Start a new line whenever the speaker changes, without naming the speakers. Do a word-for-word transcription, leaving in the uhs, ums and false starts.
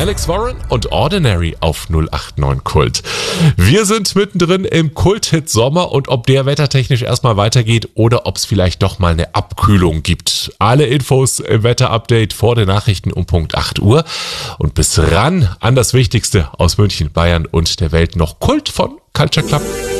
Alex Warren und Ordinary auf null acht neun Kult. Wir sind mittendrin im Kult-Hit Sommer und ob der wettertechnisch erstmal weitergeht oder ob es vielleicht doch mal eine Abkühlung gibt. Alle Infos im Wetter-Update vor den Nachrichten um Punkt acht Uhr. Und bis ran an das Wichtigste aus München, Bayern und der Welt noch Kult von Culture Club.